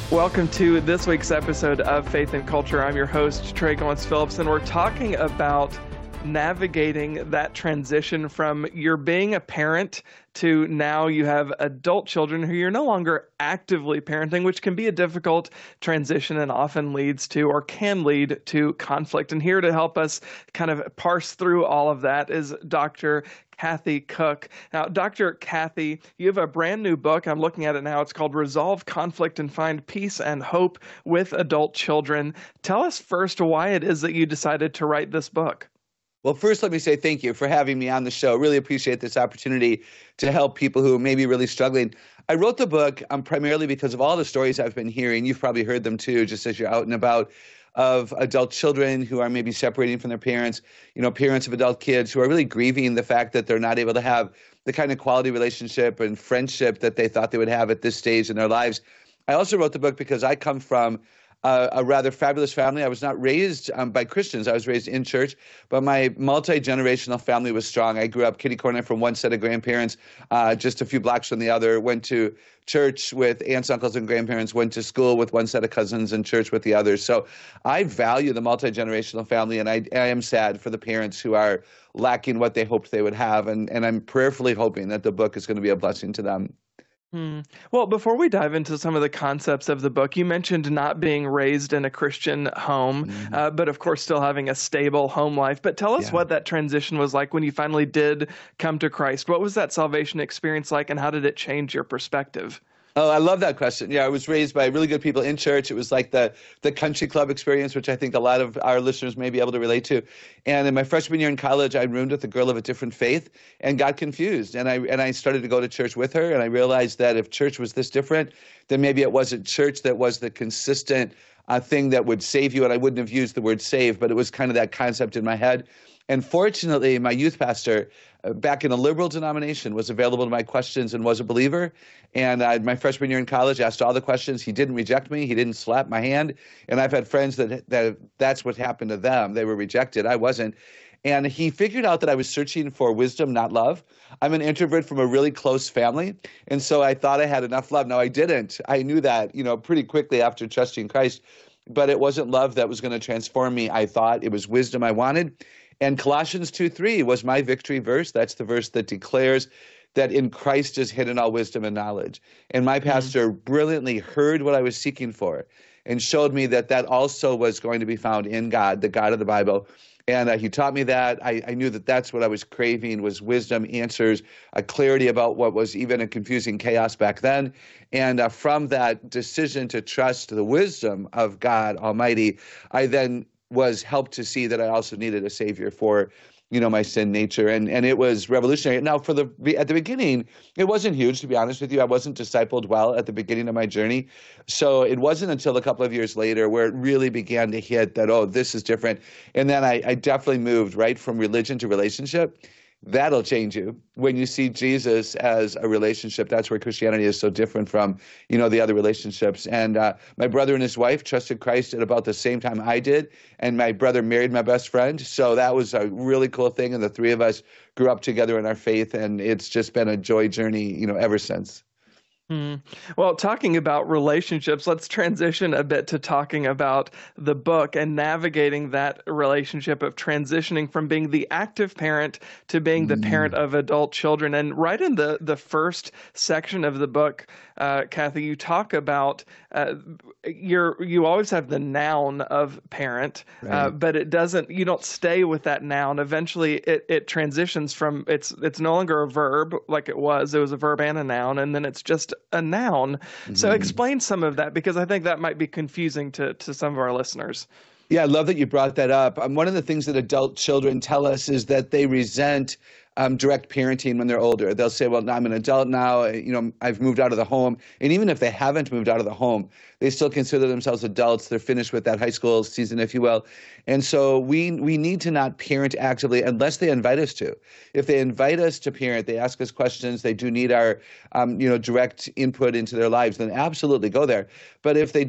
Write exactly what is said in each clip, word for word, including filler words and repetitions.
Welcome to this week's episode of Faith and Culture. I'm your host, Trey Goins Phillips, and we're talking about navigating that transition from you're being a parent to now you have adult children who you're no longer actively parenting, which can be a difficult transition and often leads to or can lead to conflict. And here to help us kind of parse through all of that is Doctor Kathy Cook. Now, Doctor Kathy, you have a brand new book. I'm looking at it now. It's called Resolve Conflict and Find Peace and Hope with Adult Children. Tell us first why it is that you decided to write this book. Well, first, let me say thank you for having me on the show. Really appreciate this opportunity to help people who may be really struggling. I wrote the book um, primarily because of all the stories I've been hearing. You've probably heard them too, just as you're out and about, of adult children who are maybe separating from their parents, you know, parents of adult kids who are really grieving the fact that they're not able to have the kind of quality relationship and friendship that they thought they would have at this stage in their lives. I also wrote the book because I come from Uh, a rather fabulous family. I was not raised um, by Christians. I was raised in church, but my multi-generational family was strong. I grew up kitty corner from one set of grandparents, uh, just a few blocks from the other, went to church with aunts, uncles, and grandparents, went to school with one set of cousins and church with the others. So I value the multi-generational family, and I, I am sad for the parents who are lacking what they hoped they would have, and, and I'm prayerfully hoping that the book is going to be a blessing to them. Hmm. Well, before we dive into some of the concepts of the book, you mentioned not being raised in a Christian home, mm-hmm. uh, but of course still having a stable home life. But tell us yeah. what that transition was like when you finally did come to Christ. What was that salvation experience like, and how did it change your perspective? Oh, I love that question. Yeah, I was raised by really good people in church. It was like the the country club experience, which I think a lot of our listeners may be able to relate to. And in my freshman year in college, I roomed with a girl of a different faith and got confused. And I and I started to go to church with her, and I realized that if church was this different, then maybe it wasn't church that was the consistent uh, thing that would save you. And I wouldn't have used the word save, but it was kind of that concept in my head. And fortunately, my youth pastor, uh, back in a liberal denomination, was available to my questions and was a believer. And uh, my freshman year in college, asked all the questions. He didn't reject me. He didn't slap my hand. And I've had friends that, that that's what happened to them. They were rejected. I wasn't. And he figured out that I was searching for wisdom, not love. I'm an introvert from a really close family. And so I thought I had enough love. Now, I didn't. I knew that, you know, pretty quickly after trusting Christ. But it wasn't love that was going to transform me. I thought it was wisdom I wanted. And Colossians two three was my victory verse. That's the verse that declares that in Christ is hidden all wisdom and knowledge. And my pastor mm-hmm. brilliantly heard what I was seeking for and showed me that that also was going to be found in God, the God of the Bible. And uh, he taught me that. I, I knew that that's what I was craving, was wisdom, answers, a clarity about what was even a confusing chaos back then. And uh, from that decision to trust the wisdom of God Almighty, I then was helped to see that I also needed a savior for, you know, my sin nature. And and it was revolutionary. Now, for the at the beginning, it wasn't huge, to be honest with you. I wasn't discipled well at the beginning of my journey. So it wasn't until a couple of years later where it really began to hit that, oh, this is different. And then I, I definitely moved right from religion to relationship. That'll change you. When you see Jesus as a relationship, that's where Christianity is so different from, you know, the other relationships. And uh, my brother and his wife trusted Christ at about the same time I did. And my brother married my best friend. So that was a really cool thing. And the three of us grew up together in our faith. And it's just been a joy journey, you know, ever since. Mm. Well, talking about relationships, let's transition a bit to talking about the book and navigating that relationship of transitioning from being the active parent to being the mm. parent of adult children. And right in the, the first section of the book, uh, Kathy, you talk about uh, you're, you always have the noun of parent, right. uh, but it doesn't, you don't stay with that noun. Eventually it, it transitions from, it's, it's no longer a verb like it was. It was a verb and a noun, and then it's just a noun. Mm-hmm. So explain some of that, because I think that might be confusing to, to some of our listeners. Yeah, I love that you brought that up. Um, one of the things that adult children tell us is that they resent um, direct parenting when they're older. They'll say, well, I'm an adult now, you know, I've moved out of the home. And even if they haven't moved out of the home, they still consider themselves adults. They're finished with that high school season, if you will. And so we we need to not parent actively unless they invite us to. If they invite us to parent, they ask us questions, they do need our, um, you know, direct input into their lives, then absolutely go there. But if they don't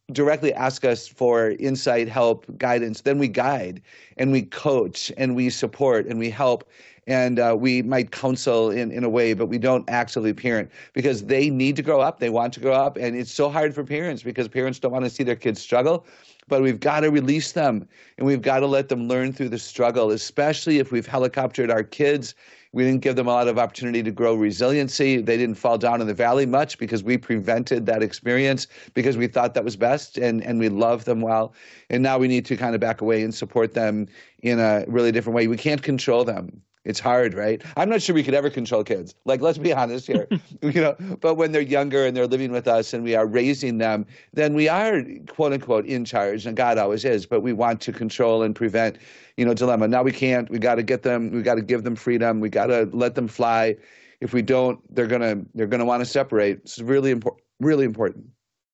directly ask us for insight, help, guidance, then we guide and we coach and we support and we help. And uh, we might counsel in, in a way, but we don't actively parent because they need to grow up. They want to grow up. And it's so hard for parents because parents don't want to see their kids struggle. But we've got to release them and we've got to let them learn through the struggle, especially if we've helicoptered our kids. We didn't give them a lot of opportunity to grow resiliency. They didn't fall down in the valley much because we prevented that experience because we thought that was best and, and we loved them well. And now we need to kind of back away and support them in a really different way. We can't control them. It's hard, right? I'm not sure we could ever control kids. Like, let's be honest here, you know. But when they're younger and they're living with us and we are raising them, then we are, quote unquote, in charge. And God always is. But we want to control and prevent, you know, dilemma. Now we can't. We got to get them. We got to give them freedom. We got to let them fly. If we don't, they're gonna they're gonna want to separate. It's really important. Really important.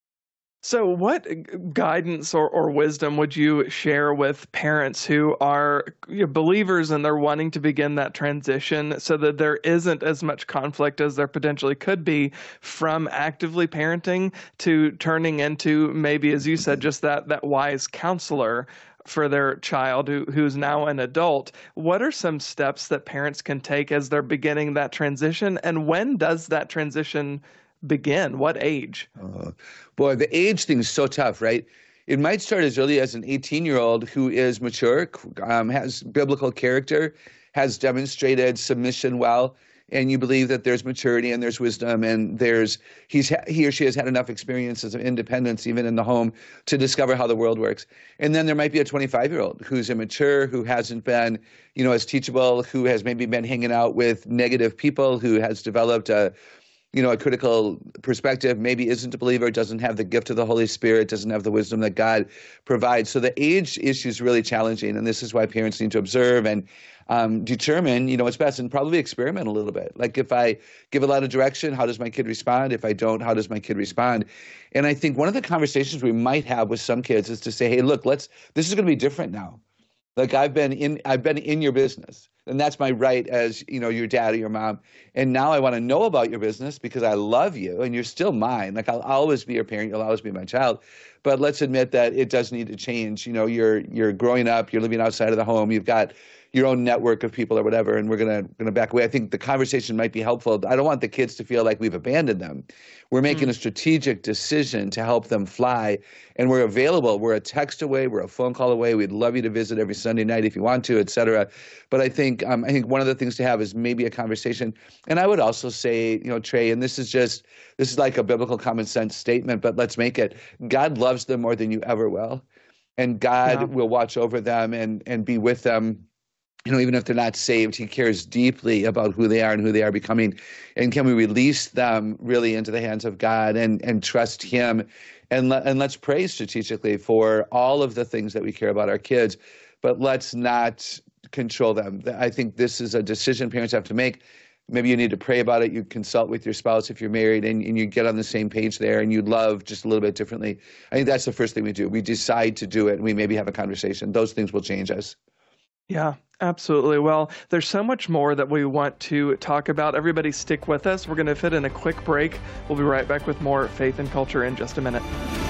So what guidance or, or wisdom would you share with parents who are you know, believers and they're wanting to begin that transition so that there isn't as much conflict as there potentially could be from actively parenting to turning into maybe, as you said, just that that wise counselor for their child who who's now an adult? What are some steps that parents can take as they're beginning that transition? And when does that transition begin? What age? Uh, boy, the age thing is so tough, right? It might start as early as an eighteen-year-old who is mature, um, has biblical character, has demonstrated submission well, and you believe that there's maturity and there's wisdom and there's he's he or she has had enough experiences of independence even in the home to discover how the world works. And then there might be a twenty-five-year-old who's immature, who hasn't been, you know, as teachable, who has maybe been hanging out with negative people, who has developed a you know, a critical perspective, maybe isn't a believer, doesn't have the gift of the Holy Spirit, doesn't have the wisdom that God provides. So the age issue is really challenging, and this is why parents need to observe and um, determine, you know, what's best, and probably experiment a little bit. Like if I give a lot of direction, how does my kid respond? If I don't, how does my kid respond? And I think one of the conversations we might have with some kids is to say, hey, look, let's. This is going to be different now. Like I've been in, I've been in your business. And that's my right as, you know, your dad or your mom. And now I want to know about your business because I love you and you're still mine. Like I'll always be your parent. You'll always be my child. But let's admit that it does need to change. You know, you're you're growing up. You're living outside of the home. You've got your own network of people or whatever, and we're gonna gonna back away. I think the conversation might be helpful. I don't want the kids to feel like we've abandoned them. We're making mm. a strategic decision to help them fly, and we're available. We're a text away. We're a phone call away. We'd love you to visit every Sunday night if you want to, et cetera. But I think um, I think one of the things to have is maybe a conversation. And I would also say, you know, Trey, and this is just this is like a biblical common sense statement, but let's make it. God loves them more than you ever will, and God yeah. will watch over them and and be with them. You know, even if they're not saved, he cares deeply about who they are and who they are becoming. And can we release them really into the hands of God and, and trust him? And, le- and let's pray strategically for all of the things that we care about our kids, but let's not control them. I think this is a decision parents have to make. Maybe you need to pray about it. You consult with your spouse if you're married and, and you get on the same page there and you love just a little bit differently. I think that's the first thing we do. We decide to do it and we maybe have a conversation. Those things will change us. Yeah, absolutely. Well, there's so much more that we want to talk about. Everybody stick with us. We're going to fit in a quick break. We'll be right back with more Faith and Culture in just a minute.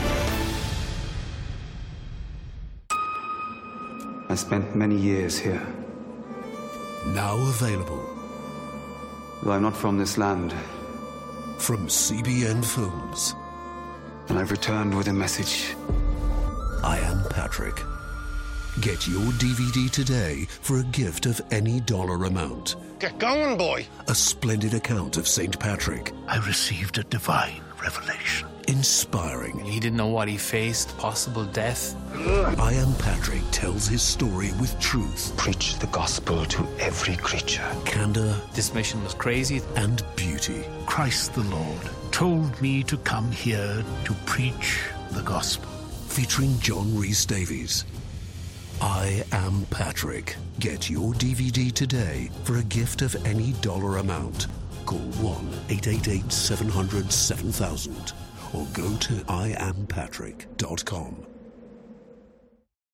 I spent many years here. Now available. Though I'm not from this land. From C B N Films. And I've returned with a message. I Am Patrick. Get your D V D today for a gift of any dollar amount. Get going, boy. A splendid account of Saint Patrick. I received a divine revelation. Inspiring. He didn't know what he faced, possible death. I Am Patrick tells his story with truth. Preach the gospel to every creature. Candor. This mission was crazy. And beauty. Christ the Lord told me to come here to preach the gospel. Featuring John Rhys Davies. I Am Patrick. Get your D V D today for a gift of any dollar amount. Call one eight eight eight, seven hundred, seven thousand or go to I am patrick dot com.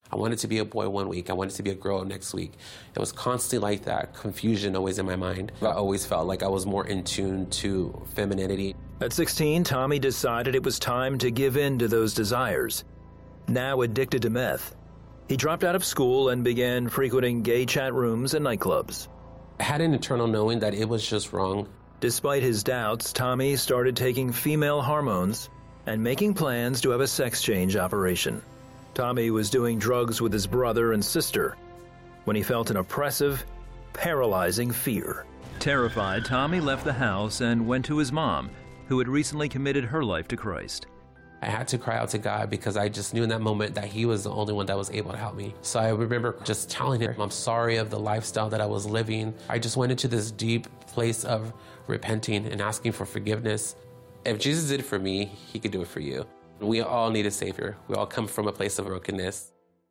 I wanted to be a boy one week. I wanted to be a girl next week. It was constantly like that, confusion always in my mind. I always felt like I was more in tune to femininity. At sixteen, Tommy decided it was time to give in to those desires. Now addicted to meth, he dropped out of school and began frequenting gay chat rooms and nightclubs. I had an internal knowing that it was just wrong. Despite his doubts, Tommy started taking female hormones and making plans to have a sex change operation. Tommy was doing drugs with his brother and sister when he felt an oppressive, paralyzing fear. Terrified, Tommy left the house and went to his mom, who had recently committed her life to Christ. I had to cry out to God because I just knew in that moment that he was the only one that was able to help me. So I remember just telling him, I'm sorry of the lifestyle that I was living. I just went into this deep place of repenting and asking for forgiveness. If Jesus did it for me, he could do it for you. We all need a Savior. We all come from a place of brokenness.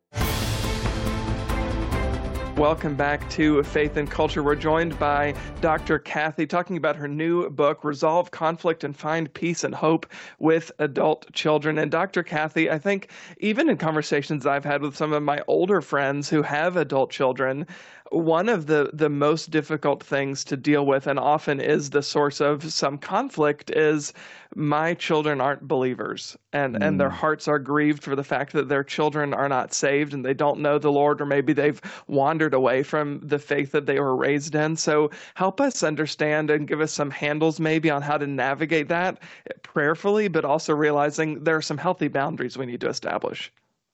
Welcome back to Faith and Culture. We're joined by Doctor Kathy talking about her new book, Resolve Conflict and Find Peace and Hope with Adult Children. And Doctor Kathy, I think even in conversations I've had with some of my older friends who have adult children, one of the, the most difficult things to deal with, and often is the source of some conflict, is my children aren't believers, and, mm. and their hearts are grieved for the fact that their children are not saved and they don't know the Lord, or maybe they've wandered away from the faith that they were raised in. So help us understand and give us some handles maybe on how to navigate that prayerfully, but also realizing there are some healthy boundaries we need to establish.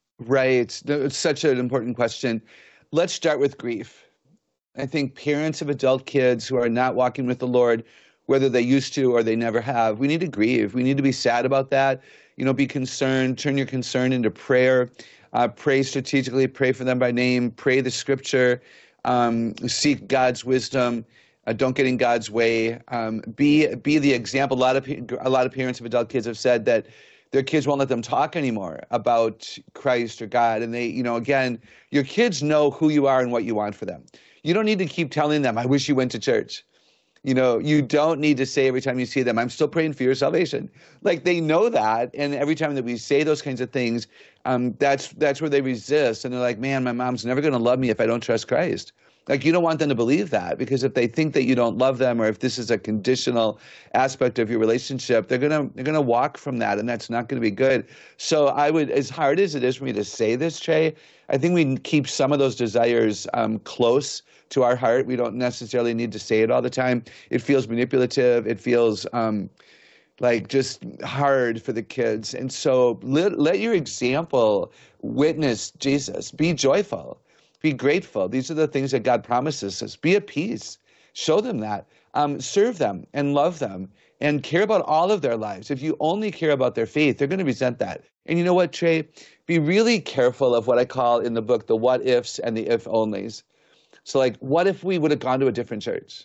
Right. It's such an important question. Let's start with grief. I think parents of adult kids who are not walking with the Lord, whether they used to or they never have, we need to grieve. We need to be sad about that. You know, be concerned, turn your concern into prayer, uh, pray strategically, pray for them by name, pray the scripture, um, seek God's wisdom, uh, don't get in God's way. Um, be be the example. A lot of a lot of parents of adult kids have said that their kids won't let them talk anymore about Christ or God. And they, you know, again, your kids know who you are and what you want for them. You don't need to keep telling them, I wish you went to church. You know, you don't need to say every time you see them, I'm still praying for your salvation. Like, they know that. And every time that we say those kinds of things, um, that's that's where they resist. And they're like, man, my mom's never going to love me if I don't trust Christ. Like, you don't want them to believe that, because if they think that you don't love them, or if this is a conditional aspect of your relationship, they're gonna they're gonna walk from that, and that's not gonna be good. So I would, as hard as it is for me to say this, Trey, I think we keep some of those desires um, close to our heart. We don't necessarily need to say it all the time. It feels manipulative. It feels um, like just hard for the kids. And so let, let your example witness Jesus. Be joyful. Be grateful. These are the things that God promises us. Be at peace. Show them that. Um, serve them and love them and care about all of their lives. If you only care about their faith, they're going to resent that. And you know what, Trey? Be really careful of what I call in the book the what ifs and the if onlys. So like, what if we would have gone to a different church?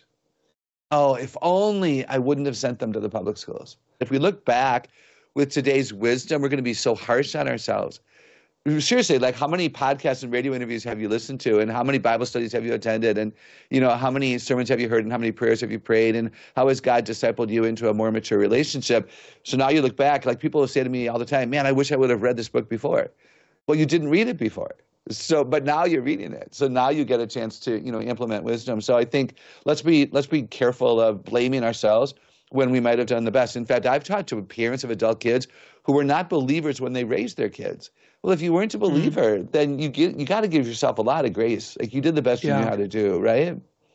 Oh, if only I wouldn't have sent them to the public schools. If we look back with today's wisdom, we're going to be so harsh on ourselves. Seriously, like, how many podcasts and radio interviews have you listened to, and how many Bible studies have you attended, and, you know, how many sermons have you heard, and how many prayers have you prayed, and how has God discipled you into a more mature relationship? So now you look back, like, people will say to me all the time, man, I wish I would have read this book before. Well, you didn't read it before. So, but now you're reading it. So now you get a chance to, you know, implement wisdom. So I think let's be let's be careful of blaming ourselves when we might have done the best. In fact, I've talked to parents of adult kids who were not believers when they raised their kids. Well, if you weren't a believer, mm-hmm. then you get you got to give yourself a lot of grace. Like, you did the best you yeah. knew how to do, right?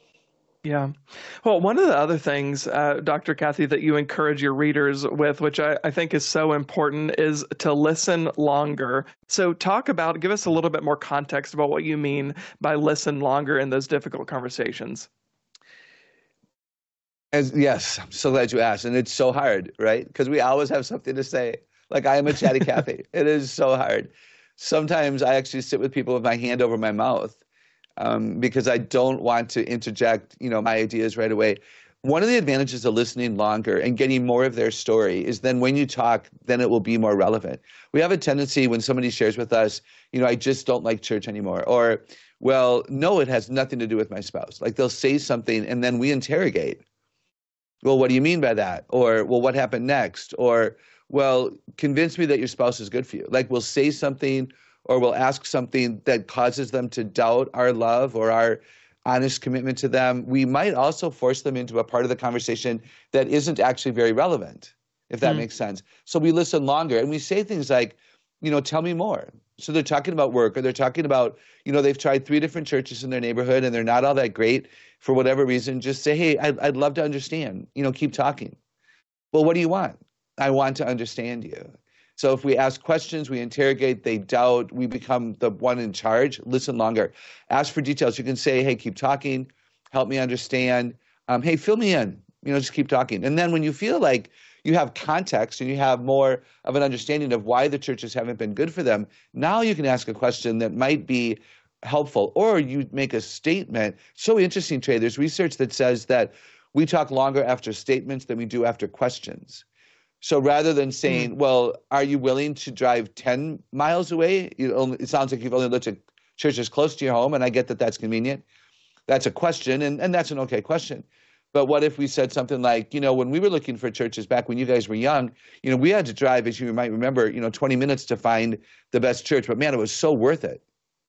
Yeah. Well, one of the other things, uh, Doctor Kathy, that you encourage your readers with, which I, I think is so important, is to listen longer. So talk about, give us a little bit more context about what you mean by listen longer in those difficult conversations. As, yes, I'm so glad you asked. And it's so hard, right? Because we always have something to say. Like, I am a chatty Cathy. It is so hard. Sometimes I actually sit with people with my hand over my mouth um, because I don't want to interject, you know, my ideas right away. One of the advantages of listening longer and getting more of their story is then when you talk, then it will be more relevant. We have a tendency when somebody shares with us, you know, I just don't like church anymore. Or, well, no, it has nothing to do with my spouse. Like, they'll say something and then we interrogate. Well, what do you mean by that? Or, well, what happened next? Or, well, convince me that your spouse is good for you. Like, we'll say something or we'll ask something that causes them to doubt our love or our honest commitment to them, we might also force them into a part of the conversation that isn't actually very relevant, if that mm. makes sense. So we listen longer and we say things like, you know, tell me more. So they're talking about work, or they're talking about, you know, they've tried three different churches in their neighborhood and they're not all that great for whatever reason. Just say, hey, I'd, I'd love to understand, you know, keep talking. Well, what do you want? I want to understand you. So if we ask questions, we interrogate, they doubt, we become the one in charge. Listen longer. Ask for details. You can say, hey, keep talking. Help me understand. Um, hey, fill me in. You know, just keep talking. And then when you feel like you have context and you have more of an understanding of why the churches haven't been good for them, now you can ask a question that might be helpful. Or you make a statement. So interesting, Trey. There's research that says that we talk longer after statements than we do after questions. So rather than saying, mm. well, are you willing to drive ten miles away? You only, it sounds like you've only looked at churches close to your home, and I get that that's convenient. That's a question, and, and that's an okay question. But what if we said something like, you know, when we were looking for churches back when you guys were young, you know, we had to drive, as you might remember, you know, twenty minutes to find the best church. But man, it was so worth it.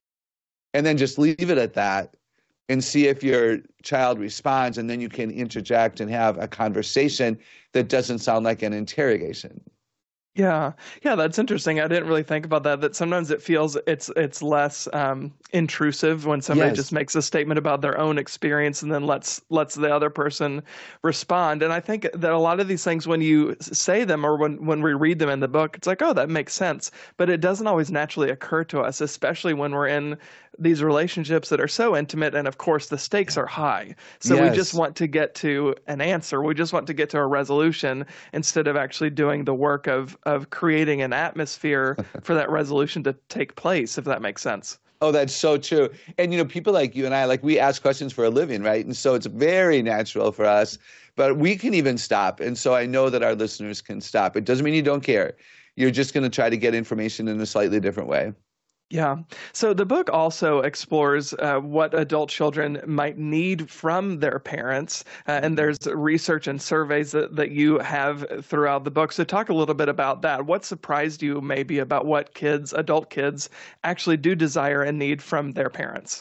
And then just leave it at that and see if your child responds, and then you can interject and have a conversation that doesn't sound like an interrogation. Yeah, yeah, that's interesting. I didn't really think about that. That sometimes it feels it's it's less um, intrusive when somebody Yes. just makes a statement about their own experience and then lets lets the other person respond. And I think that a lot of these things, when you say them or when when we read them in the book, it's like, oh, that makes sense. But it doesn't always naturally occur to us, especially when we're in these relationships that are so intimate, and of course the stakes are high. So Yes. we just want to get to an answer. We just want to get to a resolution instead of actually doing the work of of creating an atmosphere for that resolution to take place, if that makes sense. Oh, that's so true. And, you know, people like you and I, like we ask questions for a living, right? And so it's very natural for us, but we can even stop. And so I know that our listeners can stop. It doesn't mean you don't care. You're just going to try to get information in a slightly different way. Yeah. So the book also explores uh, what adult children might need from their parents. Uh, and there's research and surveys that, that you have throughout the book. So talk a little bit about that. What surprised you maybe about what kids, adult kids, actually do desire and need from their parents?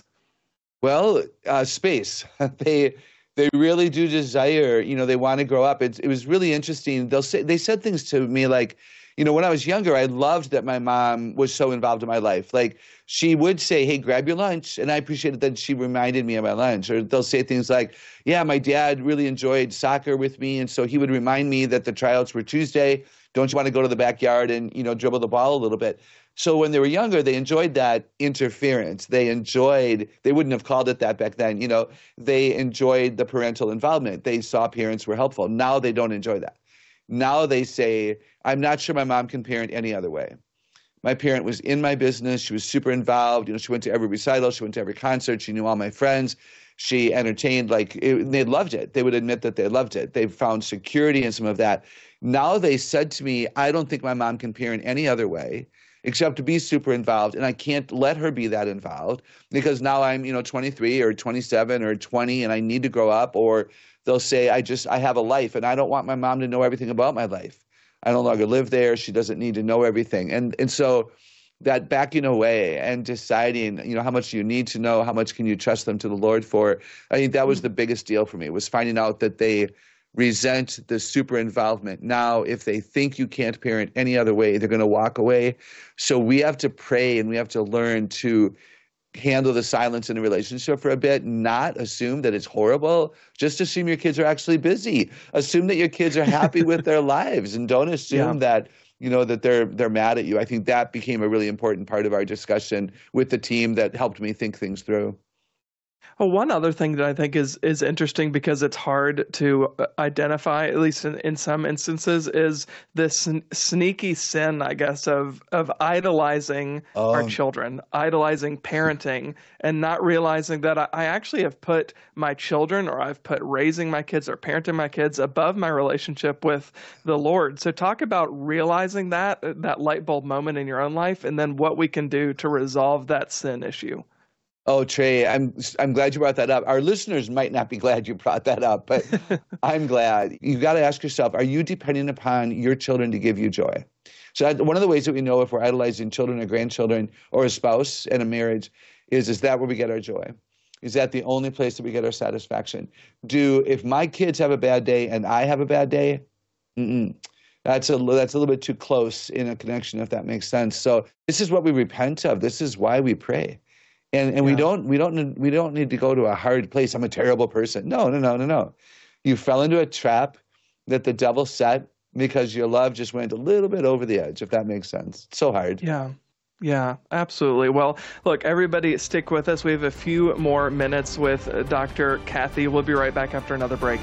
Well, uh, space. they they really do desire, you know, they want to grow up. It, it was really interesting. They'll say, they said things to me like, you know, when I was younger, I loved that my mom was so involved in my life. Like, she would say, hey, grab your lunch. And I appreciated that she reminded me of my lunch. Or they'll say things like, yeah, my dad really enjoyed soccer with me. And so he would remind me that the tryouts were Tuesday. Don't you want to go to the backyard and, you know, dribble the ball a little bit? So when they were younger, they enjoyed that interference. They enjoyed, they wouldn't have called it that back then, you know, they enjoyed the parental involvement. They saw parents were helpful. Now they don't enjoy that. Now they say, I'm not sure my mom can parent any other way. My parent was in my business. She was super involved. You know, she went to every recital. She went to every concert. She knew all my friends. She entertained, like, it, they loved it. They would admit that they loved it. They found security in some of that. Now they said to me, I don't think my mom can parent any other way except to be super involved. And I can't let her be that involved because now I'm, you know, twenty-three or twenty-seven or twenty and I need to grow up. Or they'll say, I just, I have a life and I don't want my mom to know everything about my life. I no longer live there. She doesn't need to know everything. And and so that backing away and deciding, you know, how much you need to know, how much can you trust them to the Lord for, I think that was the biggest deal for me, was finding out that they resent the super involvement. Now, if they think you can't parent any other way, they're going to walk away. So we have to pray and we have to learn to handle the silence in a relationship for a bit, not assume that it's horrible. Just assume your kids are actually busy. Assume that your kids are happy with their lives, and don't assume yeah. that, you know, that they're they're mad at you. I think that became a really important part of our discussion with the team that helped me think things through. Well, one other thing that I think is is interesting because it's hard to identify, at least in, in some instances, is this sneaky sin, I guess, of of idolizing oh. our children, idolizing parenting, and not realizing that I, I actually have put my children, or I've put raising my kids or parenting my kids above my relationship with the Lord. So talk about realizing that, that light bulb moment in your own life, and then what we can do to resolve that sin issue. Oh, Trey, I'm I'm glad you brought that up. Our listeners might not be glad you brought that up, but I'm glad. You've got to ask yourself, are you depending upon your children to give you joy? So that, one of the ways that we know if we're idolizing children or grandchildren or a spouse in a marriage is, is that where we get our joy? Is that the only place that we get our satisfaction? Do, if my kids have a bad day and I have a bad day, mm-mm. That's a, that's a little bit too close in a connection, if that makes sense. So this is what we repent of. This is why we pray. And and yeah. we don't we don't we don't need to go to a hard place. I'm a terrible person. No, no, no, no, no. You fell into a trap that the devil set because your love just went a little bit over the edge, if that makes sense. It's so hard. Yeah. Yeah, absolutely. Well, look, everybody stick with us. We have a few more minutes with Doctor Kathy. We'll be right back after another break.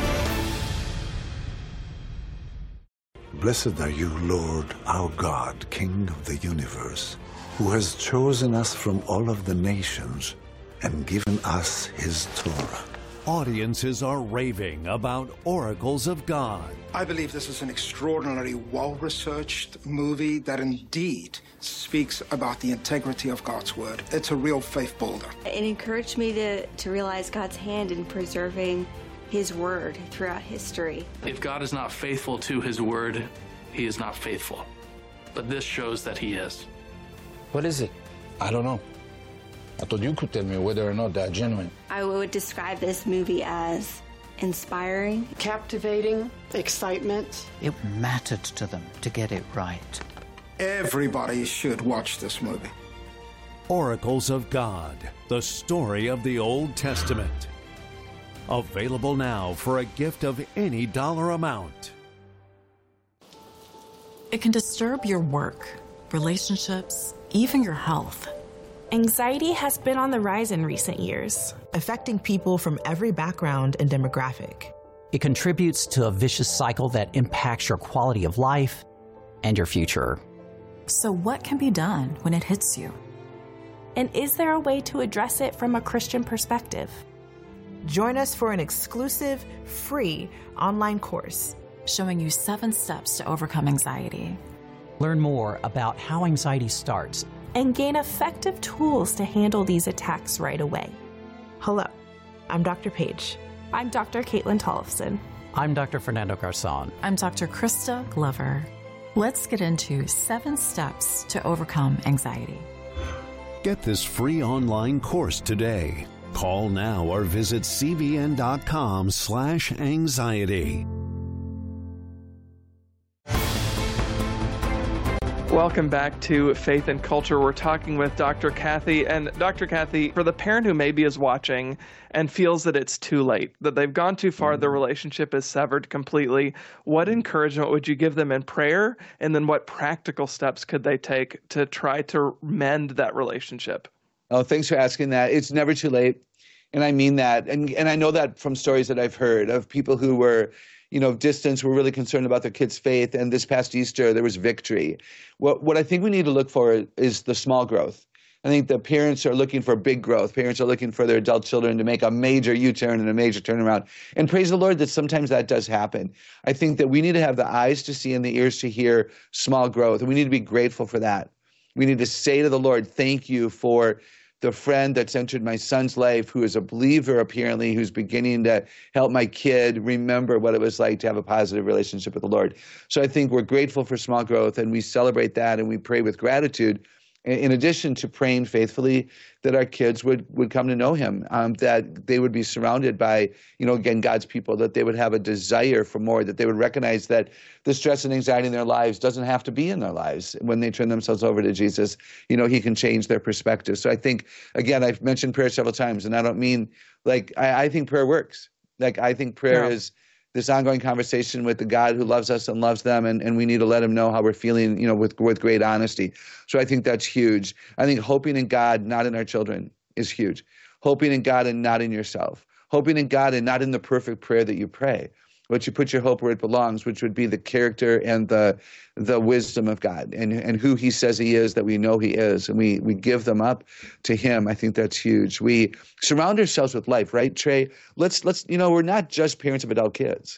Blessed are you, Lord, our God, King of the universe, who has chosen us from all of the nations and given us his Torah. Audiences are raving about Oracles of God. I believe this is an extraordinarily well-researched movie that indeed speaks about the integrity of God's word. It's a real faith builder. It encouraged me to, to realize God's hand in preserving his word throughout history. If God is not faithful to his word, he is not faithful. But this shows that he is. What is it? I don't know. I thought you could tell me whether or not they're genuine. I would describe this movie as inspiring, captivating, excitement. It mattered to them to get it right. Everybody should watch this movie. Oracles of God, the story of the Old Testament. Available now for a gift of any dollar amount. It can disturb your work, relationships, even your health. Anxiety has been on the rise in recent years, affecting people from every background and demographic. It contributes to a vicious cycle that impacts your quality of life and your future. So what can be done when it hits you? And is there a way to address it from a Christian perspective? Join us for an exclusive, free online course showing you seven steps to overcome anxiety. Learn more about how anxiety starts and gain effective tools to handle these attacks right away. Hello, I'm Doctor Paige. I'm Doctor Caitlin Tollefson. I'm Doctor Fernando Garzon. I'm Doctor Krista Glover. Let's get into seven steps to overcome anxiety. Get this free online course today. Call now or visit cbn.com slash anxiety. Welcome back to Faith and Culture. We're talking with Doctor Kathy. And Doctor Kathy, for the parent who maybe is watching and feels that it's too late, that they've gone too far, the relationship is severed completely, what encouragement would you give them in prayer? And then what practical steps could they take to try to mend that relationship? Oh, thanks for asking that. It's never too late. And I mean that. And and I know that from stories that I've heard of people who were, you know, distance, were really concerned about their kids' faith. And this past Easter, there was victory. What what I think we need to look for is the small growth. I think the parents are looking for big growth. Parents are looking for their adult children to make a major U-turn and a major turnaround. And praise the Lord that sometimes that does happen. I think that we need to have the eyes to see and the ears to hear small growth. And we need to be grateful for that. We need to say to the Lord, thank you for the friend that's entered my son's life who is a believer apparently, who's beginning to help my kid remember what it was like to have a positive relationship with the Lord. So I think we're grateful for small growth, and we celebrate that, and we pray with gratitude, in addition to praying faithfully that our kids would, would come to know him, um, that they would be surrounded by, you know, again, God's people, that they would have a desire for more, that they would recognize that the stress and anxiety in their lives doesn't have to be in their lives. When they turn themselves over to Jesus, you know, he can change their perspective. So I think, again, I've mentioned prayer several times, and I don't mean, like, I, I think prayer works. Like, I think prayer yeah. is this ongoing conversation with the God who loves us and loves them, and, and we need to let him know how we're feeling, you know, with with great honesty. So I think that's huge. I think hoping in God, not in our children, is huge. Hoping in God and not in yourself. Hoping in God and not in the perfect prayer that you pray, but you put your hope where it belongs, which would be the character and the the wisdom of God and, and who he says he is, that we know he is, and we we give them up to him. I think that's huge. We surround ourselves with life, right, Trey? Let's, let's you know, we're not just parents of adult kids.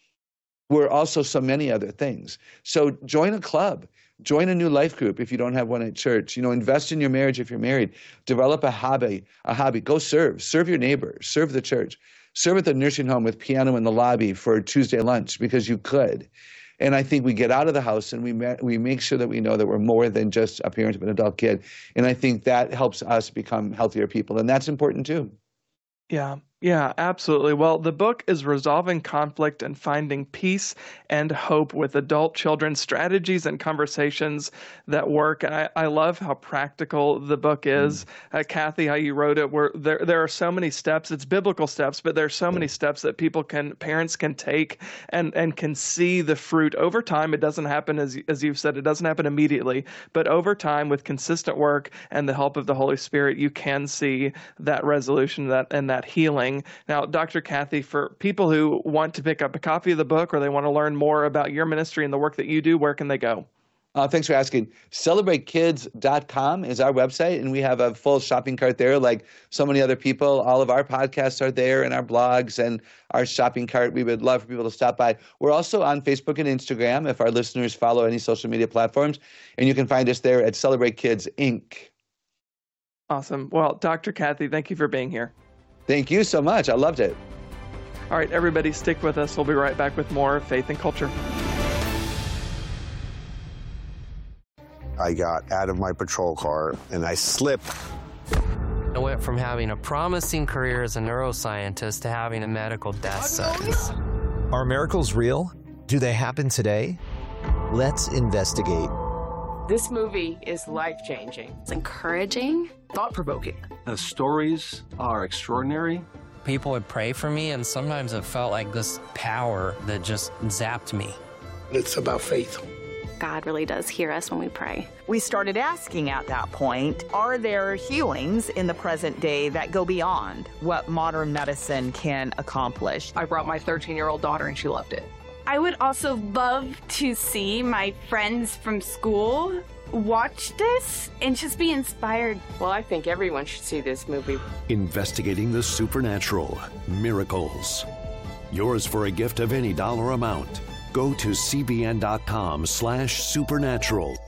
We're also so many other things. So join a club. Join a new life group if you don't have one at church. You know, invest in your marriage if you're married. Develop a hobby, a hobby. Go serve. Serve your neighbor. Serve the church. Serve at the nursing home with piano in the lobby for Tuesday lunch because you could. And I think we get out of the house and we ma- we make sure that we know that we're more than just a parent of an adult kid. And I think that helps us become healthier people. And that's important too. Yeah. Yeah, absolutely. Well, the book is Resolving Conflict and Finding Peace and Hope with Adult Children, Strategies and Conversations That Work. And I, I love how practical the book is. Mm. Uh, Kathy, how you wrote it, where there there are so many steps. It's biblical steps, but there's so many steps that people can, parents can take and, and can see the fruit over time. It doesn't happen, as, as you've said, it doesn't happen immediately, but over time with consistent work and the help of the Holy Spirit, you can see that resolution that and that healing. Now, Doctor Kathy, for people who want to pick up a copy of the book or they want to learn more about your ministry and the work that you do, where can they go? Uh, thanks for asking. celebrate kids dot com is our website, and we have a full shopping cart there like so many other people. All of our podcasts are there and our blogs and our shopping cart. We would love for people to stop by. We're also on Facebook and Instagram if our listeners follow any social media platforms, and you can find us there at Celebrate Kids, Incorporated. Awesome. Well, Doctor Kathy, thank you for being here. Thank you so much. I loved it. All right, everybody, stick with us. We'll be right back with more Faith and Culture. I got out of my patrol car and I slipped. I went from having a promising career as a neuroscientist to having a medical death sentence. Are miracles real? Do they happen today? Let's investigate. This movie is life-changing. It's encouraging. Thought-provoking. The stories are extraordinary. People would pray for me, and sometimes it felt like this power that just zapped me. It's about faith. God really does hear us when we pray. We started asking at that point, are there healings in the present day that go beyond what modern medicine can accomplish? I brought my thirteen-year-old daughter, and she loved it. I would also love to see my friends from school watch this and just be inspired. Well, I think everyone should see this movie. Investigating the supernatural, miracles. Yours for a gift of any dollar amount. Go to cbn.com slash supernatural.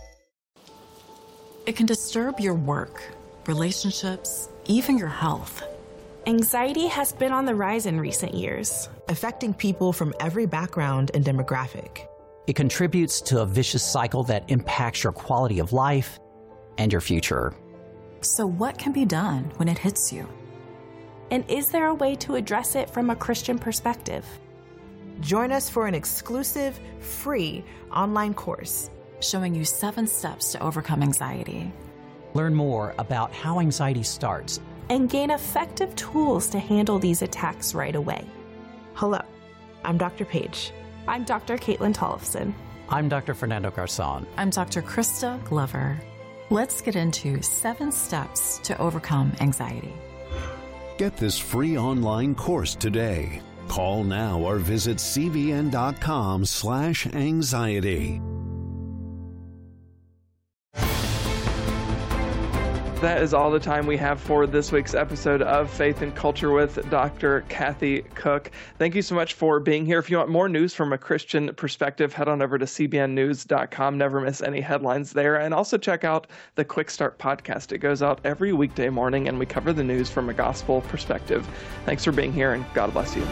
It can disturb your work, relationships, even your health. Anxiety has been on the rise in recent years, affecting people from every background and demographic. It contributes to a vicious cycle that impacts your quality of life and your future. So what can be done when it hits you? And is there a way to address it from a Christian perspective? Join us for an exclusive, free online course showing you seven steps to overcome anxiety. Learn more about how anxiety starts and gain effective tools to handle these attacks right away. Hello, I'm Doctor Paige. I'm Doctor Caitlin Tollefson. I'm Doctor Fernando Garzon. I'm Doctor Krista Glover. Let's get into seven steps to overcome anxiety. Get this free online course today. Call now or visit cbn.com slash anxiety. That is all the time we have for this week's episode of Faith and Culture with Doctor Kathy Cook. Thank you so much for being here. If you want more news from a Christian perspective, head on over to c b n news dot com. Never miss any headlines there. And also check out the Quick Start podcast. It goes out every weekday morning, and we cover the news from a gospel perspective. Thanks for being here, and God bless you.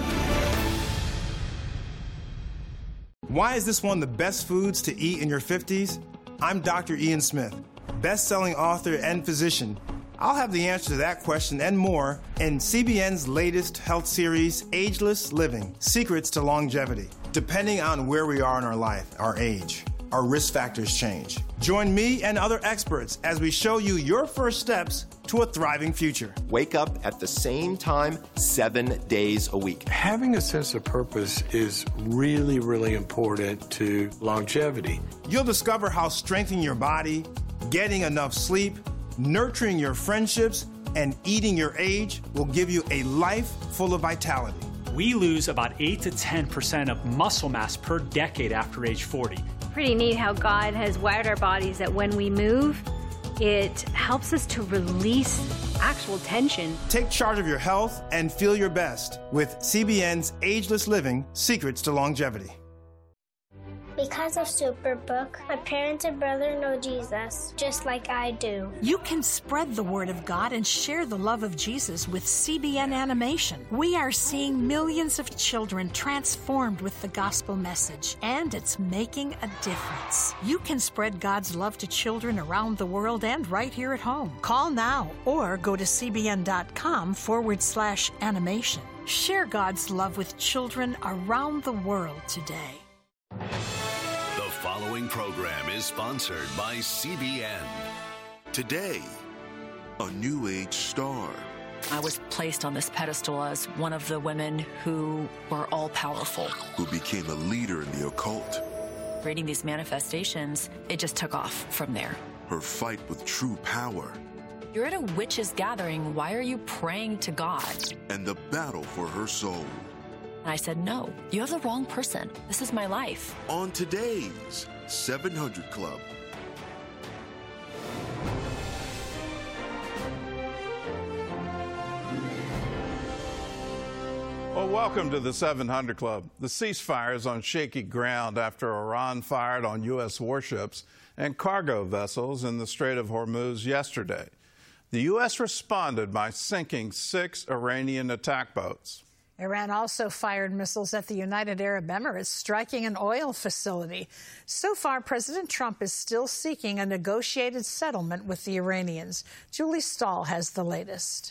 Why is this one of the best foods to eat in your fifties? I'm Doctor Ian Smith, best-selling author and physician. I'll have the answer to that question and more in C B N's latest health series, Ageless Living: Secrets to Longevity. Depending on where we are in our life, our age, our risk factors change. Join me and other experts as we show you your first steps to a thriving future. Wake up at the same time, seven days a week. Having a sense of purpose is really, really important to longevity. You'll discover how strengthening your body, getting enough sleep, nurturing your friendships, and eating your age will give you a life full of vitality. We lose about eight to ten percent of muscle mass per decade after age forty. Pretty neat how God has wired our bodies that when we move, it helps us to release actual tension. Take charge of your health and feel your best with C B N's Ageless Living: Secrets to Longevity. Because of Superbook, my parents and brother know Jesus, just like I do. You can spread the word of God and share the love of Jesus with C B N Animation. We are seeing millions of children transformed with the gospel message, and it's making a difference. You can spread God's love to children around the world and right here at home. Call now or go to cbn.com forward slash animation. Share God's love with children around the world today. The following program is sponsored by C B N. Today, a new age star. I was placed on this pedestal as one of the women who were all powerful. Who became a leader in the occult. Reading these manifestations, it just took off from there. Her fight with true power. You're at a witches' gathering. Why are you praying to God? And the battle for her soul. And I said, no, you have the wrong person. This is my life. On today's seven hundred Club. Well, welcome to the seven hundred Club. The ceasefire is on shaky ground after Iran fired on U S warships and cargo vessels in the Strait of Hormuz yesterday. The U S responded by sinking six Iranian attack boats. Iran also fired missiles at the United Arab Emirates, striking an oil facility. So far, President Trump is still seeking a negotiated settlement with the Iranians. Julie Stahl has the latest.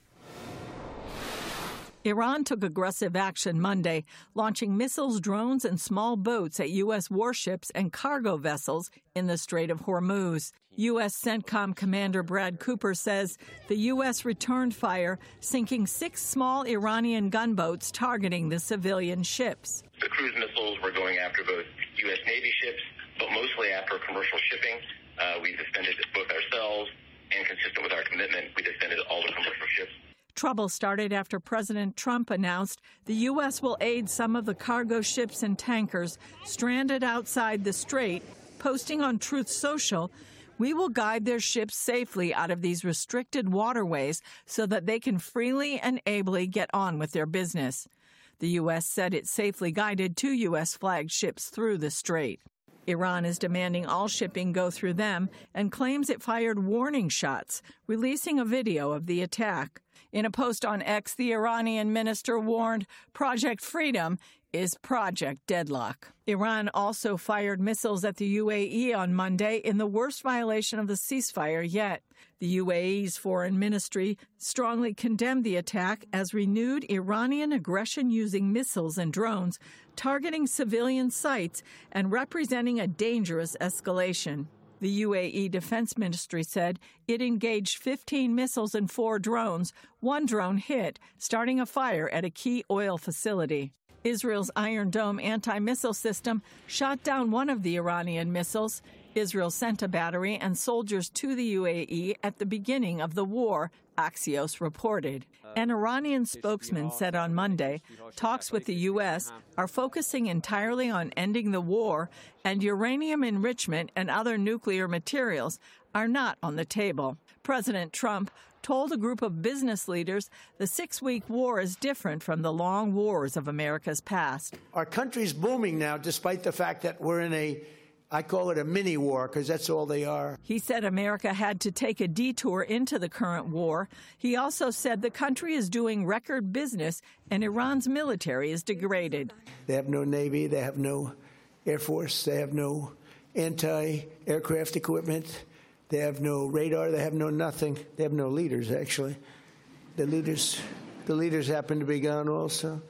Iran took aggressive action Monday, launching missiles, drones, and small boats at U S warships and cargo vessels in the Strait of Hormuz. U S CENTCOM Commander Brad Cooper says the U S returned fire, sinking six small Iranian gunboats targeting the civilian ships. The cruise missiles were going after both U S Navy ships, but mostly after commercial shipping. Uh, we defended both ourselves, and consistent with our commitment, we defended all the commercial ships. Trouble started after President Trump announced the U S will aid some of the cargo ships and tankers stranded outside the strait, posting on Truth Social, "We will guide their ships safely out of these restricted waterways so that they can freely and ably get on with their business." The U S said it safely guided two U S flagged ships through the strait. Iran is demanding all shipping go through them and claims it fired warning shots, releasing a video of the attack. In a post on X, the Iranian minister warned Project Freedom is Project Deadlock. Iran also fired missiles at the U A E on Monday in the worst violation of the ceasefire yet. The U A E's foreign ministry strongly condemned the attack as renewed Iranian aggression using missiles and drones, targeting civilian sites and representing a dangerous escalation. The U A E Defense Ministry said it engaged fifteen missiles and four drones. One drone hit, starting a fire at a key oil facility. Israel's Iron Dome anti-missile system shot down one of the Iranian missiles. Israel sent a battery and soldiers to the U A E at the beginning of the war, Axios reported. An Iranian spokesman said on Monday talks with the U S are focusing entirely on ending the war, and uranium enrichment and other nuclear materials are not on the table. President Trump told a group of business leaders the six-week war is different from the long wars of America's past. Our country's booming now, despite the fact that we're in a I call it a mini war because that's all they are. He said America had to take a detour into the current war. He also said the country is doing record business and Iran's military is degraded. They have no Navy. They have no Air Force. They have no anti-aircraft equipment. They have no radar. They have no nothing. They have no leaders, actually. The leaders, the leaders happen to be gone also.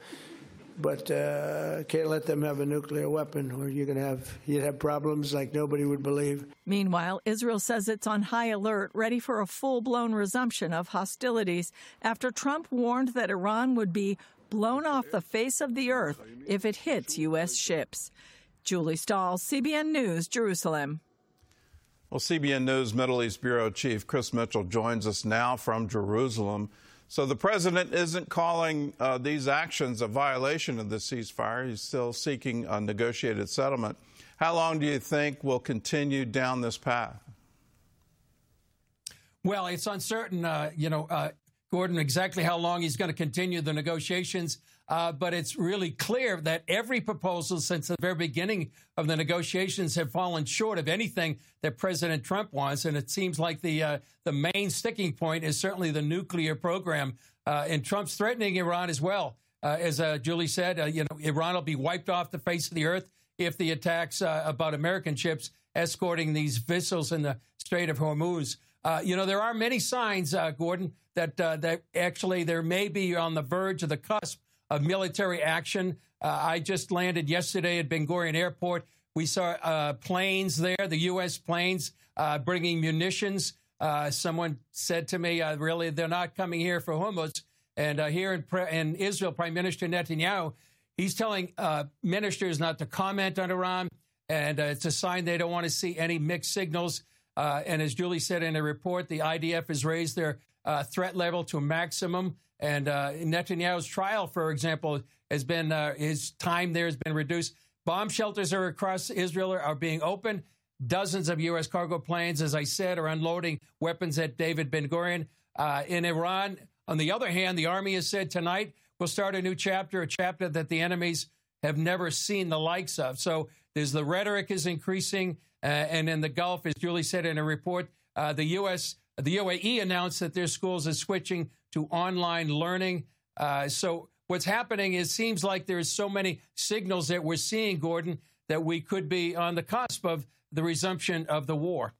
But uh, can't let them have a nuclear weapon, or you're going to have you'd have problems like nobody would believe. Meanwhile, Israel says it's on high alert, ready for a full-blown resumption of hostilities after Trump warned that Iran would be blown off the face of the earth if it hits U S ships. Julie Stahl, C B N News, Jerusalem. Well, C B N News Middle East Bureau Chief Chris Mitchell joins us now from Jerusalem. So the president isn't calling uh, these actions a violation of the ceasefire. He's still seeking a negotiated settlement. How long do you think we'll continue down this path? Well, it's uncertain, uh, you know, uh, Gordon, exactly how long he's going to continue the negotiations. Uh, but it's really clear that every proposal since the very beginning of the negotiations have fallen short of anything that President Trump wants. And it seems like the uh, the main sticking point is certainly the nuclear program. Uh, and Trump's threatening Iran as well. Uh, as uh, Julie said, uh, you know, Iran will be wiped off the face of the earth if the attacks uh, about American ships escorting these vessels in the Strait of Hormuz. Uh, you know, there are many signs, uh, Gordon, that uh, that actually there may be on the verge of the cusp of military action. Uh, I just landed yesterday at Ben Gurion Airport. We saw uh, planes there, the U S planes, uh, bringing munitions. Uh, someone said to me, uh, really, they're not coming here for Hormuz. And uh, here in, in Israel, Prime Minister Netanyahu, he's telling uh, ministers not to comment on Iran. And uh, it's a sign they don't want to see any mixed signals. Uh, and as Julie said in a report, the I D F has raised their uh, threat level to a maximum. And uh, Netanyahu's trial, for example, has been uh, his time there has been reduced. Bomb shelters are across Israel are being opened. Dozens of U S cargo planes, as I said, are unloading weapons at David Ben Gurion. Uh, in Iran, on the other hand, the army has said tonight we'll start a new chapter, a chapter that the enemies have never seen the likes of. So there's the rhetoric is increasing. Uh, and in the Gulf, as Julie said in a report, uh, the U S, the U A E announced that their schools are switching to online learning. Uh, so what's happening is seems like there's so many signals that we're seeing, Gordon, that we could be on the cusp of the resumption of the war.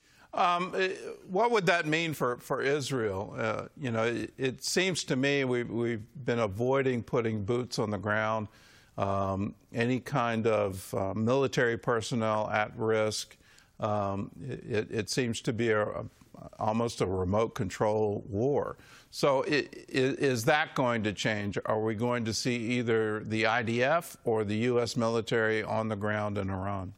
Um, what would that mean for, for Israel? Uh, you know, it, it seems to me we've, we've been avoiding putting boots on the ground, um, any kind of uh, military personnel at risk. Um, it, it seems to be a, a, almost a remote control war. So it, it, is that going to change? Are we going to see either the I D F or the U S military on the ground in Iran?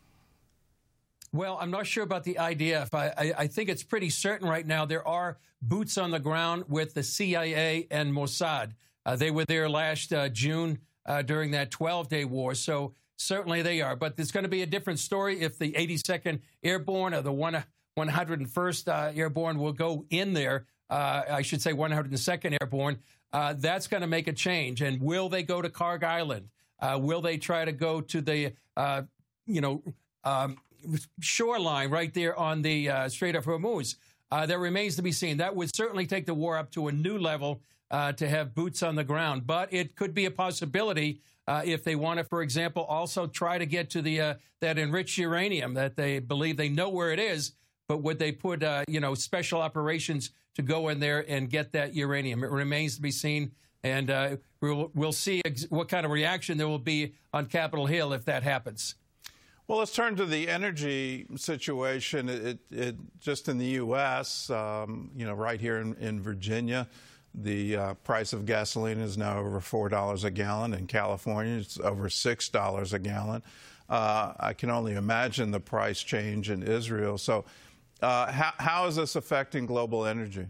Well, I'm not sure about the I D F. I, I, I think it's pretty certain right now there are boots on the ground with the C I A and Mossad. Uh, they were there last uh, June uh, during that twelve-day war, so certainly they are. But there's going to be a different story if the eighty-second Airborne or the one hundred first uh, Airborne will go in there. Uh, I should say one hundred second Airborne. Uh, that's going to make a change. And will they go to Karg Island? Uh, will they try to go to the, uh, you know, um, shoreline right there on the uh, Strait of Hormuz? Uh, that remains to be seen. That would certainly take the war up to a new level uh, to have boots on the ground. But it could be a possibility uh, if they want to, for example, also try to get to the uh, that enriched uranium that they believe they know where it is. But would they put, uh, you know, special operations to go in there and get that uranium? It remains to be seen. And uh, we'll, we'll see ex- what kind of reaction there will be on Capitol Hill if that happens. Well, let's turn to the energy situation. It, it, it just in the U S, um, you know, right here in, in Virginia, the uh, price of gasoline is now over four dollars a gallon. In California, it's over six dollars a gallon. Uh, I can only imagine the price change in Israel. So uh, how, how is this affecting global energy?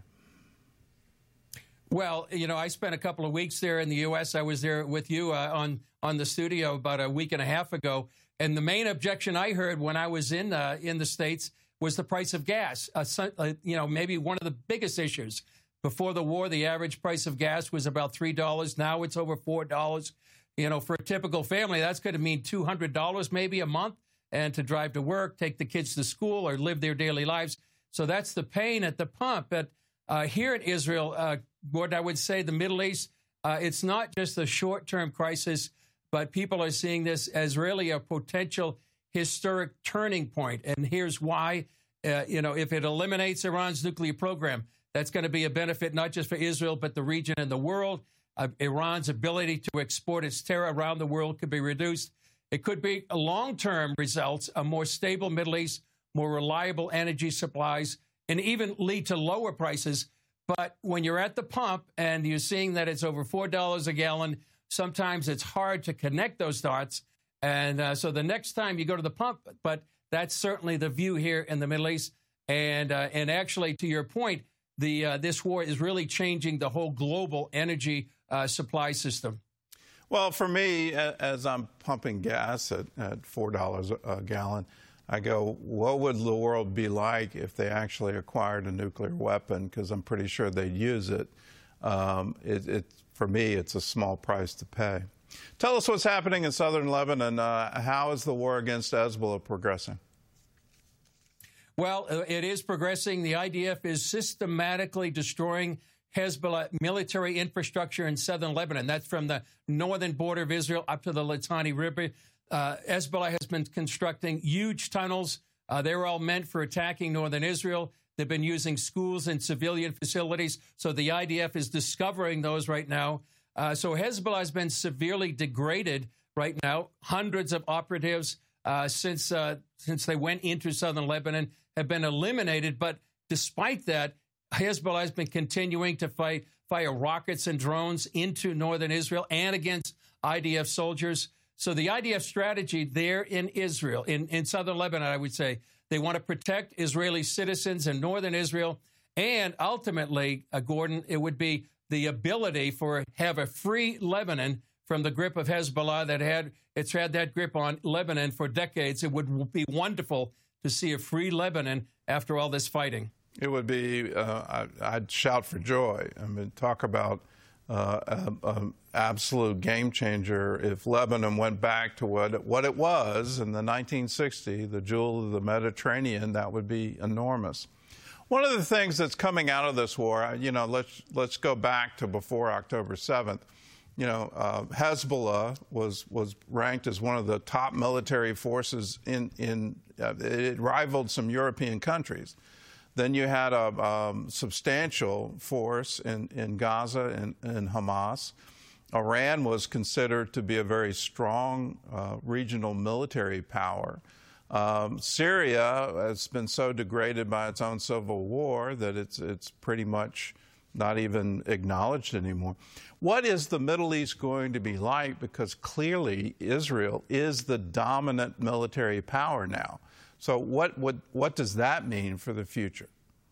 Well, you know, I spent a couple of weeks there in the U S. I was there with you uh, on, on the studio about a week and a half ago. And the main objection I heard when I was in uh, in the States was the price of gas. Uh, so, uh, you know, maybe one of the biggest issues. Before the war, the average price of gas was about three dollars. Now it's over four dollars. You know, for a typical family, that's going to mean two hundred dollars maybe a month, and to drive to work, take the kids to school, or live their daily lives. So that's the pain at the pump. But uh, here in Israel, uh, Gordon, I would say the Middle East, uh, it's not just a short-term crisis, but people are seeing this as really a potential historic turning point. And here's why. Uh, you know, if it eliminates Iran's nuclear program, that's going to be a benefit not just for Israel, but the region and the world. Uh, Iran's ability to export its terror around the world could be reduced. It could be a long-term results, a more stable Middle East, more reliable energy supplies, and even lead to lower prices. But when you're at the pump and you're seeing that it's over four dollars a gallon, sometimes it's hard to connect those dots. And uh, so the next time you go to the pump, but that's certainly the view here in the Middle East. And uh, and actually, to your point, the uh, this war is really changing the whole global energy uh, supply system. Well, for me, as I'm pumping gas at, at four dollars a gallon, I go, what would the world be like if they actually acquired a nuclear weapon? Because I'm pretty sure they'd use it. Um, it. It's for me, it's a small price to pay. Tell us what's happening in southern Lebanon. Uh, how is the war against Hezbollah progressing? Well, it is progressing. The I D F is systematically destroying Hezbollah military infrastructure in southern Lebanon. That's from the northern border of Israel up to the Litani River. Uh, Hezbollah has been constructing huge tunnels. Uh, they were all meant for attacking northern Israel. They've been using schools and civilian facilities. So the I D F is discovering those right now. Uh, so Hezbollah has been severely degraded right now. Hundreds of operatives uh, since uh, since they went into southern Lebanon have been eliminated. But despite that, Hezbollah has been continuing to fight, fire rockets and drones into northern Israel and against I D F soldiers. So the I D F strategy there in Israel, in, in southern Lebanon, I would say, they want to protect Israeli citizens in northern Israel. And ultimately, uh, Gordon, it would be the ability for have a free Lebanon from the grip of Hezbollah that had it's had that grip on Lebanon for decades. It would be wonderful to see a free Lebanon after all this fighting. It would be, uh, I'd shout for joy. I mean, talk about uh, an absolute game changer if Lebanon went back to what it, what it was in the nineteen sixties, the jewel of the Mediterranean. That would be enormous. One of the things that's coming out of this war, you know, let's let's go back to before October seventh. You know, uh, Hezbollah was was ranked as one of the top military forces in in. Uh, it rivaled some European countries. Then you had a um, substantial force in, in Gaza and, and Hamas. Iran was considered to be a very strong uh, regional military power. Um, Syria has been so degraded by its own civil war that it's it's pretty much not even acknowledged anymore. What is the Middle East going to be like? Because clearly Israel is the dominant military power now. So what, what, what does that mean for the future?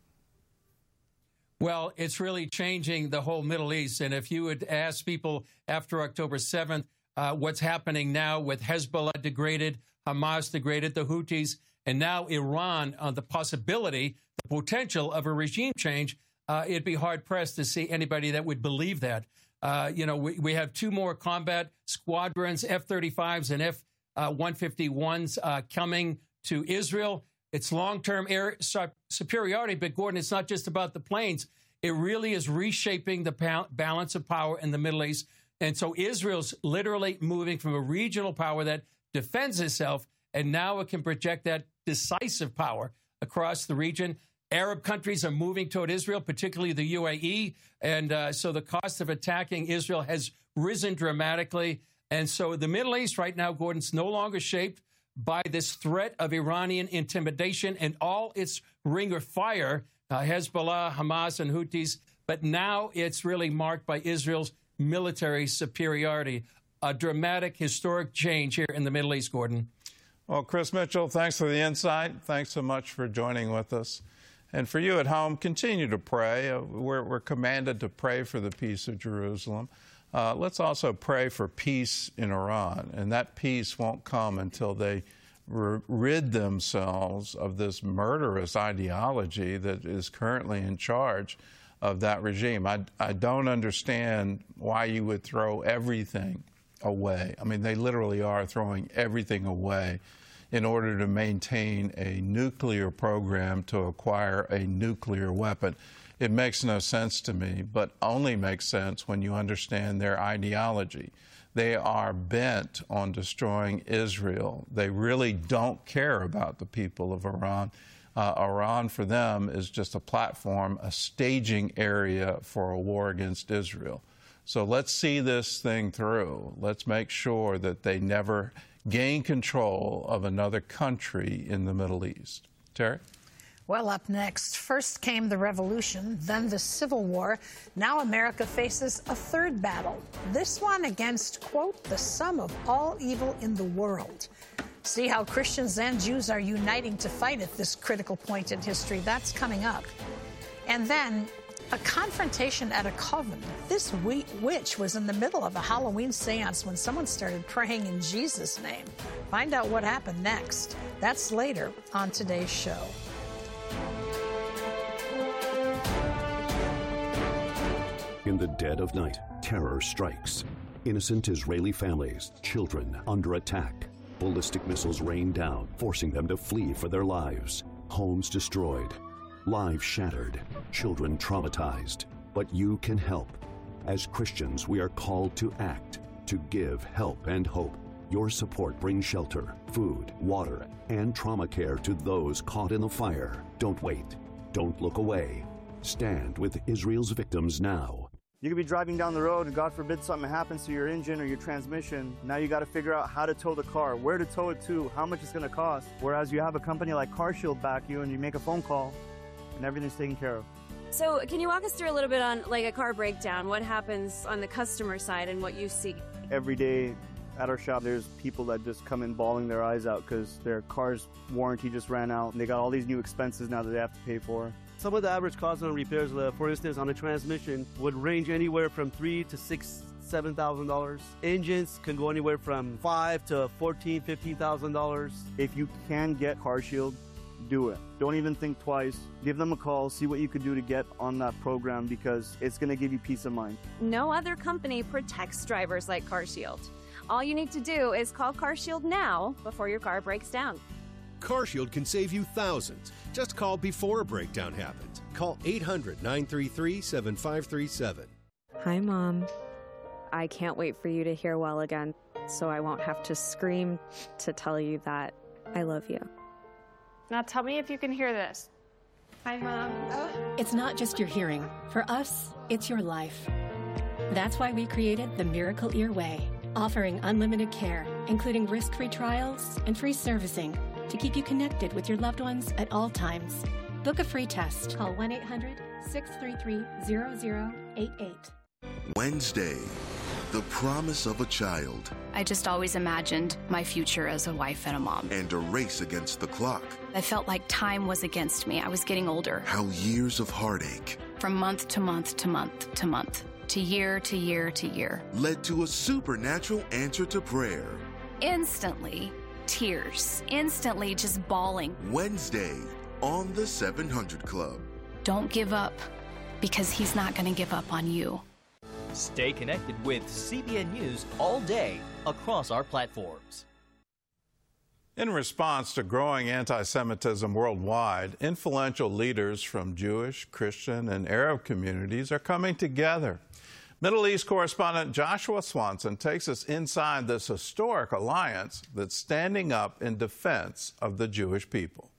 Well, it's really changing the whole Middle East. And if you would ask people after October seventh, uh, what's happening now with Hezbollah degraded, Hamas degraded, the Houthis, and now Iran on uh, the possibility, the potential of a regime change, uh, it'd be hard-pressed to see anybody that would believe that. Uh, you know, we, we have two more combat squadrons, F thirty-fives and F one fifty-ones uh, coming to Israel. It's long-term air superiority, but Gordon, it's not just about the planes. It really is reshaping the balance of power in the Middle East. And so Israel's literally moving from a regional power that defends itself, and now it can project that decisive power across the region. Arab countries are moving toward Israel, particularly the U A E. And uh, so the cost of attacking Israel has risen dramatically. And so the Middle East right now, Gordon's no longer shaped by this threat of Iranian intimidation and all its ring of fire, uh, Hezbollah, Hamas, and Houthis. But now it's really marked by Israel's military superiority. A dramatic, historic change here in the Middle East, Gordon. Well, Chris Mitchell, thanks for the insight. Thanks so much for joining with us. And for you at home, continue to pray. Uh, we're, we're commanded to pray for the peace of Jerusalem. Uh, let's also pray for peace in Iran, and that peace won't come until they r- rid themselves of this murderous ideology that is currently in charge of that regime. I, I don't understand why you would throw everything away. I mean, they literally are throwing everything away in order to maintain a nuclear program to acquire a nuclear weapon. It makes no sense to me, but only makes sense when you understand their ideology. They are bent on destroying Israel. They really don't care about the people of Iran. Uh, Iran, for them, is just a platform, a staging area for a war against Israel. So let's see this thing through. Let's make sure that they never gain control of another country in the Middle East. Terry? Well, up next, first came the revolution, then the Civil War. Now America faces a third battle, this one against, quote, the sum of all evil in the world. See how Christians and Jews are uniting to fight at this critical point in history. That's coming up. And then a confrontation at a coven. This witch was in the middle of a Halloween seance when someone started praying in Jesus' name. Find out what happened next. That's later on today's show. In the dead of night, terror strikes. Innocent Israeli families, children under attack. Ballistic missiles rain down, forcing them to flee for their lives. Homes destroyed, lives shattered, children traumatized. But you can help. As Christians, we are called to act, to give help and hope. Your support brings shelter, food, water, and trauma care to those caught in the fire. Don't wait. Don't look away. Stand with Israel's victims now. You could be driving down the road and God forbid something happens to your engine or your transmission. Now you got to figure out how to tow the car, where to tow it to, how much it's going to cost. Whereas you have a company like CarShield back you and you make a phone call and everything's taken care of. So can you walk us through a little bit on like a car breakdown? What happens on the customer side and what you see? Every day at our shop, there's people that just come in bawling their eyes out because their car's warranty just ran out and they got all these new expenses now that they have to pay for. Some of the average cost on repairs, uh, for instance, on a transmission would range anywhere from three to six, seven thousand dollars. Engines can go anywhere from five to fourteen, fifteen thousand dollars. If you can get CarShield, do it. Don't even think twice. Give them a call, see what you could do to get on that program because it's going to give you peace of mind. No other company protects drivers like CarShield. All you need to do is call CarShield now before your car breaks down. CarShield can save you thousands. Just call before a breakdown happens. Call eight hundred, nine three three, seven five three seven. Hi, Mom. I can't wait for you to hear well again, so I won't have to scream to tell you that I love you. Now tell me if you can hear this. Hi, Mom. Oh. It's not just your hearing. For us, it's your life. That's why we created the Miracle Ear Way, offering unlimited care, including risk-free trials and free servicing to keep you connected with your loved ones at all times. Book a free test. Call one eight hundred, six three three, zero zero eight eight. Wednesday, the promise of a child. I just always imagined my future as a wife and a mom. And a race against the clock. I felt like time was against me. I was getting older. How years of heartache. From month to month to month to month, to year to year to year. Led to a supernatural answer to prayer. Instantly, tears. Instantly just bawling. Wednesday on the seven hundred Club. Don't give up, because he's not going to give up on you. Stay connected with C B N News all day across our platforms. In response to growing anti-Semitism worldwide, influential leaders from Jewish, Christian, and Arab communities are coming together. Middle East correspondent Joshua Swanson takes us inside this historic alliance that's standing up in defense of the Jewish people.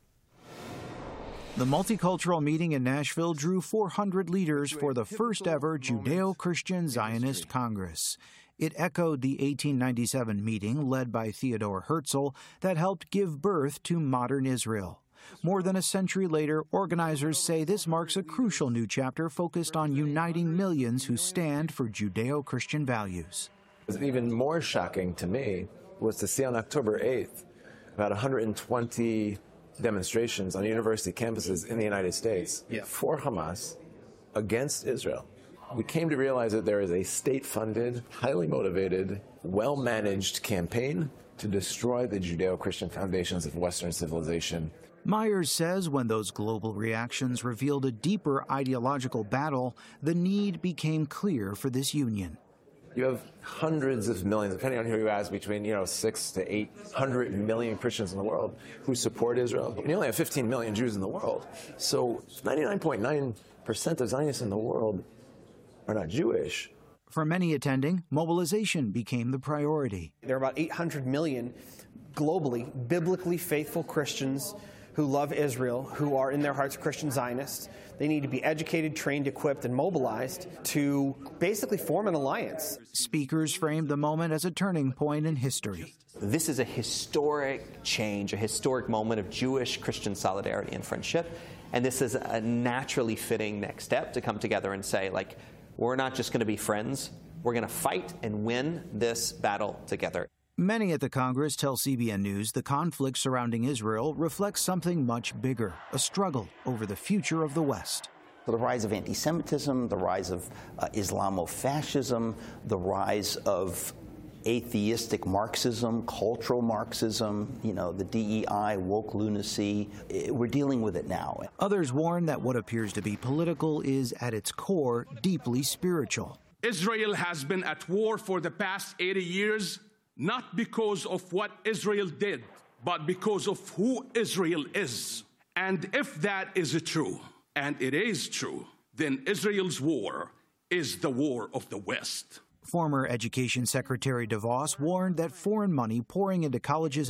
The multicultural meeting in Nashville drew four hundred leaders for the first ever Judeo-Christian Zionist Congress. It echoed the eighteen ninety-seven meeting led by Theodore Herzl that helped give birth to modern Israel. More than a century later, organizers say this marks a crucial new chapter focused on uniting millions who stand for Judeo-Christian values. Even more shocking to me was to see on October eighth about one hundred twenty demonstrations on university campuses in the United States yeah. for Hamas against Israel. We came to realize that there is a state-funded, highly motivated, well-managed campaign to destroy the Judeo-Christian foundations of Western civilization. Myers says when those global reactions revealed a deeper ideological battle, the need became clear for this union. You have hundreds of millions, depending on who you ask, between you know six to eight hundred million Christians in the world who support Israel. And you only have fifteen million Jews in the world. So ninety-nine point nine percent of Zionists in the world are not Jewish. For many attending, mobilization became the priority. There are about eight hundred million globally biblically faithful Christians who love Israel, who are in their hearts Christian Zionists. They need to be educated, trained, equipped, and mobilized to basically form an alliance. Speakers framed the moment as a turning point in history. This is a historic change, a historic moment of Jewish-Christian solidarity and friendship. And this is a naturally fitting next step to come together and say, like, we're not just going to be friends. We're going to fight and win this battle together. Many at the Congress tell C B N News the conflict surrounding Israel reflects something much bigger, a struggle over the future of the West. The rise of anti-Semitism, the rise of uh, Islamofascism, the rise of atheistic Marxism, cultural Marxism, you know, the D E I, woke lunacy. We're dealing with it now. Others warn that what appears to be political is, at its core, deeply spiritual. Israel has been at war for the past eighty years, not because of what Israel did, but because of who Israel is. And if that is true, and it is true, then Israel's war is the war of the West. Former Education Secretary DeVos warned that foreign money pouring into colleges